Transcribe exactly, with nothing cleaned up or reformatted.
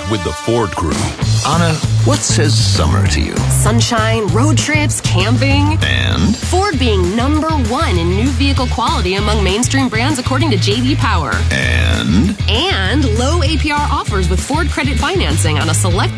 with the Ford crew. Anna, what says summer to you? Sunshine, road trips, camping. And? Ford being number one in new vehicle quality among mainstream brands according to J D Power. And? And low A P R offers with Ford credit financing on a select